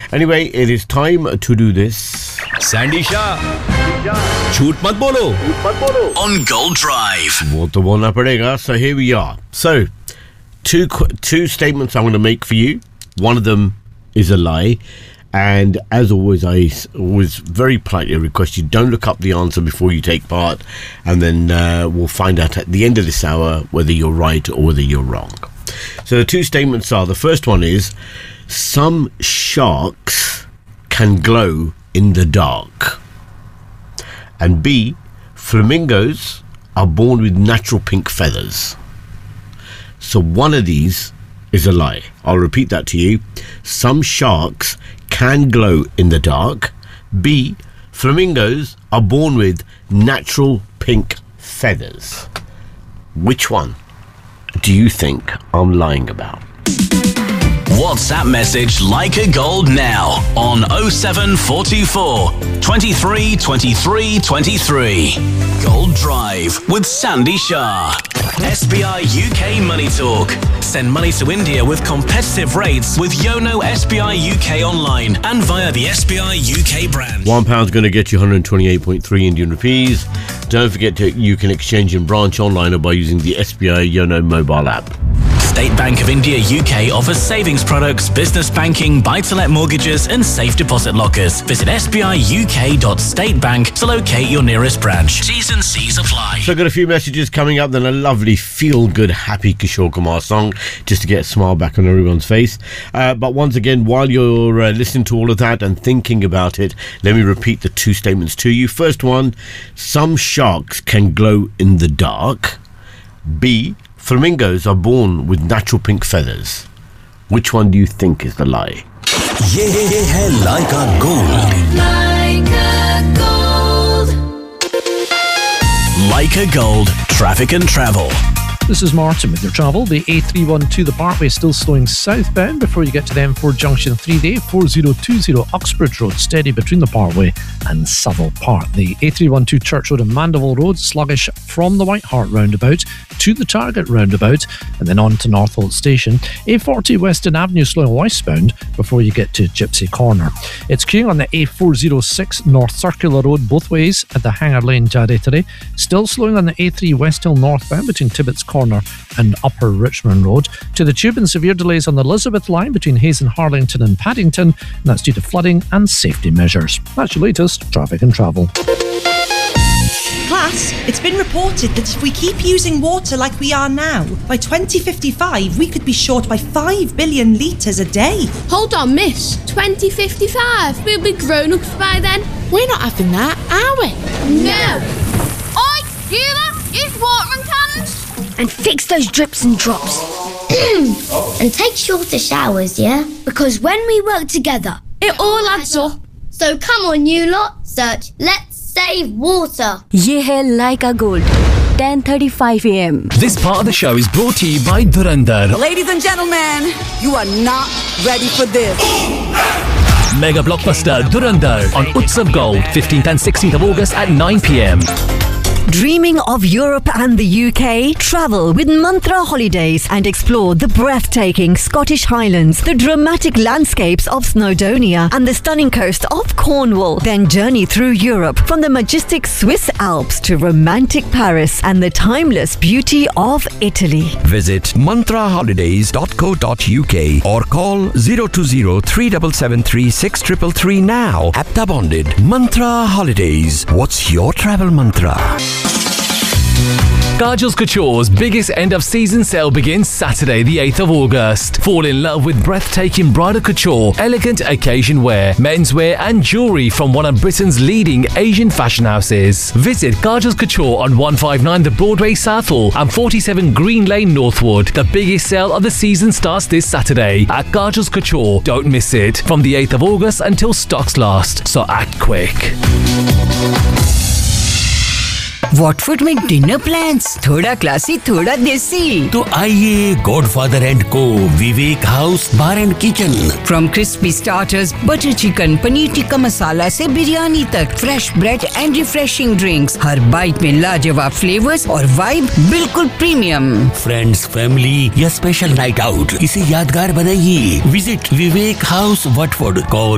Anyway, it is time to do this. Sandy Shah, झूठ मत बोलो on Gold Drive. वो तो बोलना पड़ेगा. So here we are. So, two statements I'm going to make for you. One of them is a lie. And as always, I always very politely request you don't look up the answer before you take part. And then we'll find out at the end of this hour whether you're right or whether you're wrong. So the two statements are, the first one is, some sharks can glow in the dark. And B, flamingos are born with natural pink feathers. So one of these is a lie. I'll repeat that to you. Some sharks can glow in the dark. B, flamingos are born with natural pink feathers. Which one do you think I'm lying about? WhatsApp message Leica Gold now on 07424 23 23 23. Gold Drive with Sandy Shah. SBI UK Money Talk. Send money to India with competitive rates with Yono SBI UK online and via the SBI UK brand. £1 going to get you 128.3 Indian rupees. Don't forget you can exchange in branch online or by using the SBI Yono mobile app. State Bank of India UK offers savings products, business banking, buy-to-let mortgages and safe deposit lockers. Visit sbiuk.statebank to locate your nearest branch. T's and C's apply. So I've got a few messages coming up, then a lovely feel-good, happy Kishore Kumar song just to get a smile back on everyone's face. But once again, while you're listening to all of that and thinking about it, let me repeat the two statements to you. First one, some sharks can glow in the dark. B, flamingos are born with natural pink feathers. Which one do you think is the lie? ये है Leica Gold. Leica Gold. Leica Gold. Traffic and travel. This is Martin with your travel. The A312 the Parkway is still slowing southbound before you get to the M4 junction 3D. 4020 Uxbridge Road steady between the Parkway and Southall Park. The A312 Church Road and Mandeville Road sluggish from the White Hart roundabout to the Target roundabout and then on to Northolt Station. A40 Weston Avenue slowing westbound before you get to Gypsy Corner. It's queuing on the A406 North Circular Road both ways at the Hanger Lane Jarrettery. Still slowing on the A3 West Hill northbound between Tibbetts Corner and Upper Richmond Road. To the Tube and severe delays on the Elizabeth line between Hayes and Harlington and Paddington, and that's due to flooding and safety measures. That's your latest traffic and travel. Class, it's been reported that if we keep using water like we are now, by 2055 we could be short by 5 billion litres a day. Hold on, miss. 2055? We'll be grown-ups by then. We're not having that, are we? No. Oi, you lot, use watering cannons. And fix those drips and drops. And take shorter showers, yeah? Because when we work together, it all adds up. So come on, you lot, search Let's Save Water. ये है Leica Gold. 10:35 a.m. This part of the show is brought to you by Dhurandhar. Ladies and gentlemen, you are not ready for this. Mega blockbuster Dhurandhar on Utsav Gold, 15th and 16th of August at 9 p.m. Dreaming of Europe and the UK? Travel with Mantra Holidays and explore the breathtaking Scottish Highlands, the dramatic landscapes of Snowdonia and the stunning coast of Cornwall. Then journey through Europe from the majestic Swiss Alps to romantic Paris and the timeless beauty of Italy. Visit mantraholidays.co.uk or call 020-3773-6333 now. Apta bonded. Mantra Holidays. What's your travel mantra? Kajal's Couture's biggest end-of-season sale begins Saturday, the 8th of August. Fall in love with breathtaking bridal couture, elegant occasion wear, menswear and jewellery from one of Britain's leading Asian fashion houses. Visit Kajal's Couture on 159 The Broadway Southall and 47 Green Lane Northwood. The biggest sale of the season starts this Saturday at Kajal's Couture. Don't miss it. From the 8th of August until stocks last, so act quick. What would make dinner plans? थोड़ा classy, थोड़ा देसी. तो आइए Godfather and Co. Vivek House Bar and Kitchen. From crispy starters, butter chicken, paneer tikka masala से बिरयानी तक, fresh bread and refreshing drinks. Her bite में लाजवाब flavors और vibe बिल्कुल premium. Friends, family या special night out, इसे यादगार बनाइए. Visit Vivek House Watford. Call